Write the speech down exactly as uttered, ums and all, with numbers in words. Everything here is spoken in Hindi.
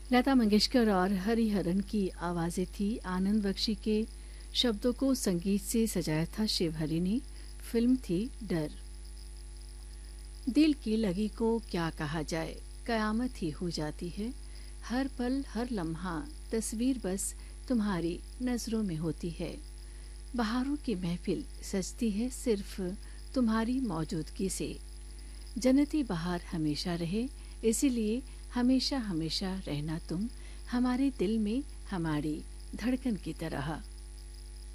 लता मंगेशकर और हरिहरन की आवाज़ें थी। आनंद बख्शी के शब्दों को संगीत से सजाया था शिव हरि ने। फिल्म थी डर। दिल की लगी को क्या कहा जाए, कयामत ही हो जाती है। हर पल हर लम्हा तस्वीर बस तुम्हारी नजरों में होती है। बहारों की महफिल सजती है सिर्फ तुम्हारी मौजूदगी से। जन्नती बहार हमेशा रहे, इसीलिए हमेशा हमेशा रहना तुम हमारे दिल में, हमारी धड़कन की तरह।